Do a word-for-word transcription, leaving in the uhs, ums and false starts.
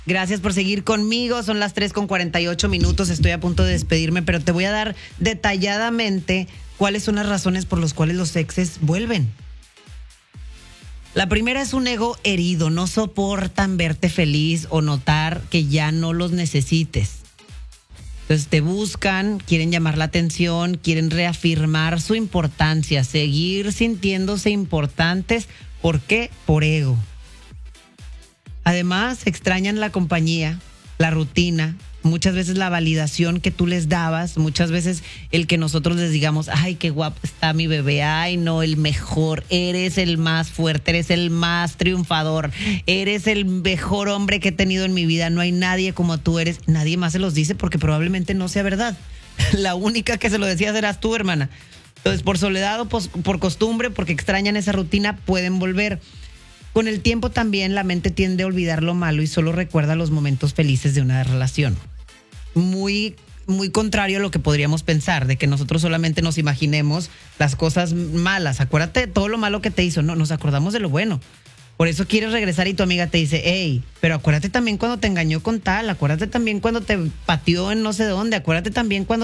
Gracias por seguir conmigo. Son las tres con cuarenta y ocho minutos. Estoy a punto de despedirme, pero te voy a dar detalladamente cuáles son las razones por las cuales los exes vuelven. La primera es un ego herido. No soportan verte feliz o notar que ya no los necesites. Entonces te buscan, quieren llamar la atención, quieren reafirmar su importancia, seguir sintiéndose importantes. ¿Por qué? Por ego. Además, extrañan la compañía, la rutina, muchas veces la validación que tú les dabas, muchas veces el que nosotros les digamos, ay, qué guapo está mi bebé, ay, no, el mejor, eres el más fuerte, eres el más triunfador, eres el mejor hombre que he tenido en mi vida, no hay nadie como tú eres. Nadie más se los dice porque probablemente no sea verdad. La única que se lo decías eras tú, hermana. Entonces, por soledad o por, por costumbre, porque extrañan esa rutina, pueden volver. Con el tiempo también la mente tiende a olvidar lo malo y solo recuerda los momentos felices de una relación. Muy, muy contrario a lo que podríamos pensar, de que nosotros solamente nos imaginemos las cosas malas. Acuérdate de todo lo malo que te hizo. No, nos acordamos de lo bueno. Por eso quieres regresar y tu amiga te dice, hey, pero acuérdate también cuando te engañó con tal, acuérdate también cuando te pateó en no sé dónde, acuérdate también cuando